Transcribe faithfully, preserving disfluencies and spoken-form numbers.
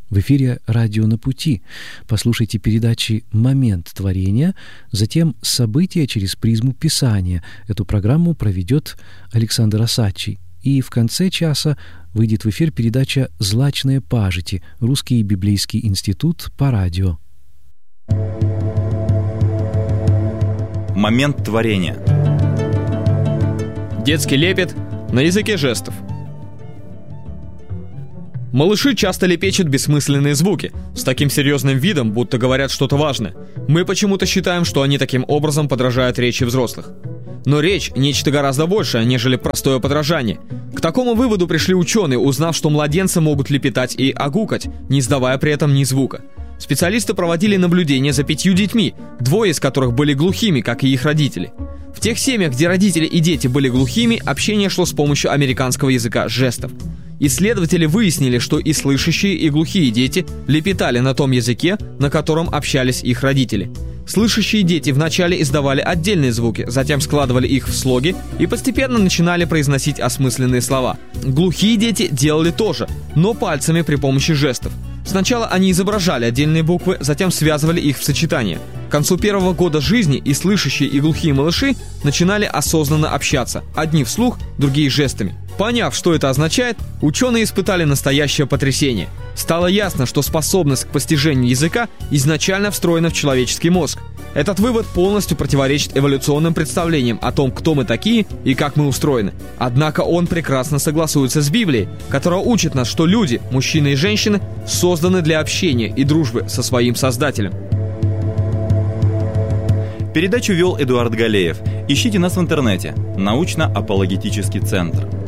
В эфире «Радио на пути». Послушайте передачи «Момент творения», затем «События через призму Писания». Эту программу проведет Александр Осадчий. И в конце часа выйдет в эфир передача «Злачные пажити», Русский библейский институт по радио. Момент творения. Детский лепет на языке жестов. Малыши часто лепечут бессмысленные звуки, с таким серьезным видом, будто говорят что-то важное. Мы почему-то считаем, что они таким образом подражают речи взрослых. Но речь – нечто гораздо большее, нежели простое подражание. К такому выводу пришли ученые, узнав, что младенцы могут лепетать и огукать, не издавая при этом ни звука. Специалисты проводили наблюдения за пятью детьми, двое из которых были глухими, как и их родители. В тех семьях, где родители и дети были глухими, общение шло с помощью американского языка жестов. Исследователи выяснили, что и слышащие, и глухие дети лепетали на том языке, на котором общались их родители. Слышащие дети вначале издавали отдельные звуки, затем складывали их в слоги и постепенно начинали произносить осмысленные слова. Глухие дети делали то же, но пальцами при помощи жестов. Сначала они изображали отдельные буквы, затем связывали их в сочетание. К концу первого года жизни и слышащие, и глухие малыши начинали осознанно общаться, одни вслух, другие жестами. Поняв, что это означает, ученые испытали настоящее потрясение. Стало ясно, что способность к постижению языка изначально встроена в человеческий мозг. Этот вывод полностью противоречит эволюционным представлениям о том, кто мы такие и как мы устроены. Однако он прекрасно согласуется с Библией, которая учит нас, что люди, мужчины и женщины, созданы для общения и дружбы со своим Создателем. Передачу вел Эдуард Галеев. Ищите нас в интернете. Научно-апологетический центр.